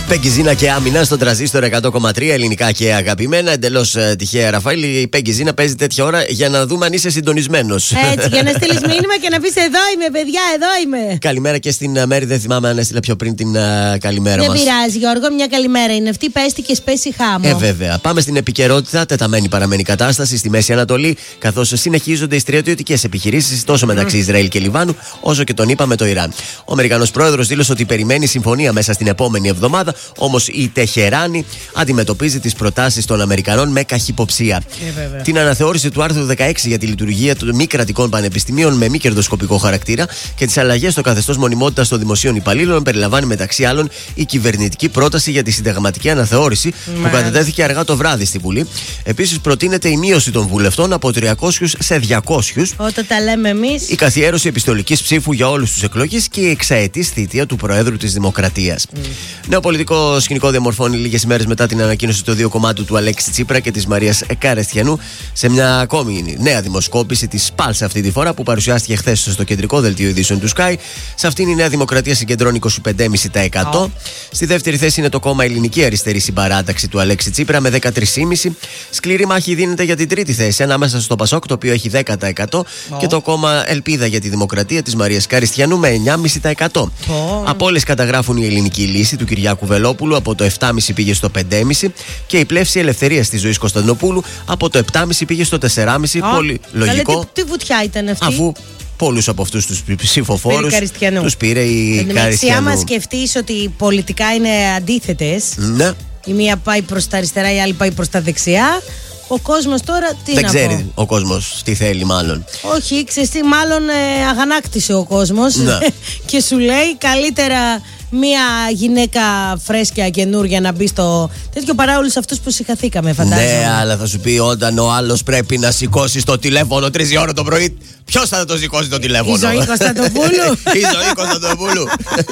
Πέγκη Ζήνα και Άμυνα στο τραζίστορ 100,3 ελληνικά και αγαπημένα. Εντελώς τυχαία, Ραφαήλ. Η Πέγκη Ζήνα παίζει τέτοια ώρα για να δούμε αν είσαι συντονισμένος. Έτσι, για να στείλεις μήνυμα και να πεις εδώ είμαι, παιδιά, εδώ είμαι. Καλημέρα και στην Μέρη. Δεν θυμάμαι αν έστειλα πιο πριν την καλημέρα μας. Δεν πειράζει, Γιώργο, μια καλημέρα είναι αυτή. Πέστη και σπέσει χάμο. Βέβαια. Πάμε στην επικαιρότητα. Τεταμένη παραμένει κατάσταση στη Μέση Ανατολή, καθώς συνεχίζονται οι στρατιωτικές επιχειρήσεις τόσο μεταξύ Ισραήλ και Λιβάνου, όσο και τον είπα με το Ιράν. Ο Αμερικανός πρόεδρος δήλωσε ότι περιμένει συμφωνία μέσα στην επόμενη εβδομάδα, όμως η Τεχεράνη αντιμετωπίζει τις προτάσεις των Αμερικανών με καχυποψία. Την αναθεώρηση του άρθρου 16 για τη λειτουργία των μη κρατικών πανεπιστημίων με μη κερδοσκοπικό χαρακτήρα και τις αλλαγές στο καθεστώς μονιμότητας των δημοσίων υπαλλήλων περιλαμβάνει μεταξύ άλλων η κυβερνητική πρόταση για τη συνταγματική αναθεώρηση που κατατέθηκε αργά το βράδυ στη Βουλή. Επίσης, προτείνεται η μείωση των βουλευτών από 300 σε 200. Όταν τα λέμε εμείς. Η καθιέρωση επιστολικής ψήφου για όλους τους εκλογείς και η εξαετής θητεία του Προέδρου της Δημοκρατίας. Νέο πολιτικό σκηνικό διαμορφώνει λίγες ημέρες μετά την ανακοίνωση των δύο κομμάτων του Αλέξη Τσίπρα και της Μαρίας Καρεστιανού σε μια ακόμη νέα δημοσκόπηση της Pulse αυτή τη φορά που παρουσιάστηκε χθες στο κεντρικό δελτίο ειδήσεων του Sky. Σε αυτήν η Νέα Δημοκρατία συγκεντρώνει 25,5%. Στη δεύτερη θέση είναι το κόμμα Ελληνική Αριστερή Συμπαράταξη του Αλέξη Τσίπρα με 13,5%. Σκληρή μάχη δίνεται για την τρίτη θέση ανάμεσα στο Πασόκ, το οποίο έχει 10%, και το κόμμα Ελπίδα για τη Δημοκρατία της Μαρίας Καριστιανού με 9,5%. Από όλες καταγράφουν η Ελληνική Λύση του Κυριάκου Βελόπουλου από το 7,5% πήγε στο 5,5% και η Πλεύση Ελευθερίας της Ζωής Κωνσταντινοπούλου από το 7,5% πήγε στο 4,5%. Πολύ λογικό. Τι βουτιά ήταν αυτή. Αφού πολλούς από αυτούς τους ψηφοφόρους τους πήρε η Καριστιανού. Άμα σκεφτείς ότι πολιτικά είναι αντίθετες, ναι. Η μία πάει προς τα αριστερά, η άλλη πάει προς τα δεξιά. Ο κόσμος τώρα τι δεν να ξέρει πω. ο κόσμος τι θέλει, μάλλον. Όχι, ξέρεις τι, μάλλον αγανάκτησε ο κόσμος. Ναι. Και σου λέει καλύτερα μία γυναίκα φρέσκια καινούρια να μπει στο τέτοιο παρά όλους αυτούς που συγχαθήκαμε, φαντάζομαι. Ναι, αλλά θα σου πει όταν ο άλλος πρέπει να σηκώσει το τηλέφωνο 3 η ώρα το πρωί, ποιος θα το σηκώσει το τηλέφωνο? Η Ζωή Κωνσταντοπούλου. Η Ζωή Κωνσταντοπούλου.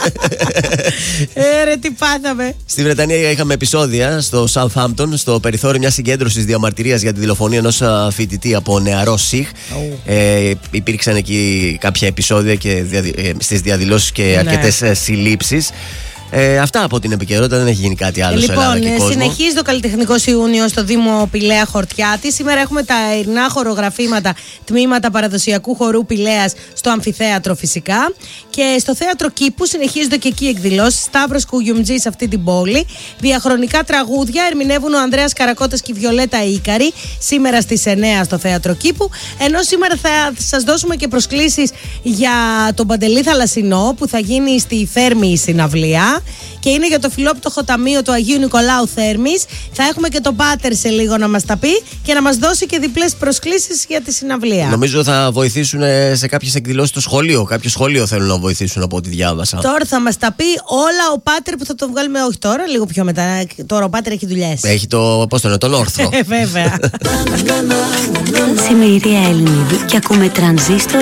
Ρε, τι πάθαμε. Στη Βρετανία είχαμε επεισόδια στο Southampton, στο περιθώριο μιας συγκέντρωσης διαμαρτυρίας για τη δολοφονία ενός φοιτητή από νεαρό Σιχ. Υπήρξαν εκεί κάποια επεισόδια και στις διαδηλώσεις και αρκετές συλλήψεις. Αυτά από την επικαιρότητα, δεν έχει γίνει κάτι άλλο σε Ελλάδα και κόσμο. Συνεχίζει το Καλλιτεχνικός Ιούνιο στο Δήμο Πηλαία Χορτιάτη. Σήμερα έχουμε τα ειρηνά χορογραφήματα, τμήματα παραδοσιακού χορού Πηλαίας στο αμφιθέατρο φυσικά. Και στο θέατρο Κήπου συνεχίζονται και εκεί εκδηλώσεις. Σταύρος Κουγιουμτζή σε αυτή την πόλη. Διαχρονικά τραγούδια ερμηνεύουν ο Ανδρέας Καρακώτας και η Βιολέτα Ίκαρη σήμερα στις 9 στο θέατρο Κήπου. Ενώ σήμερα θα σας δώσουμε και προσκλήσεις για τον Παντελή Θαλασσινό που θα γίνει στη Θέρμη η συναυλία. Και είναι για το φιλόπτωχο ταμείο του Αγίου Νικολάου Θέρμης. Θα έχουμε και τον Πάτερ σε λίγο να μας τα πει και να μας δώσει και διπλές προσκλήσεις για τη συναυλία. Νομίζω θα βοηθήσουν σε κάποιες εκδηλώσεις στο σχολείο. Κάποιο σχολείο θέλουν να βοηθήσουν από ό,τι διάβασα. Τώρα θα μας τα πει όλα ο Πάτερ που θα το βγάλουμε, όχι τώρα, λίγο πιο μετά. Τώρα ο Πάτερ έχει δουλειές. Έχει το, πώς το είναι, τον όρθρο. Βέβαια. Είμαι η Ειρία Ελληνίδη και ακούμε Τρανζίστορ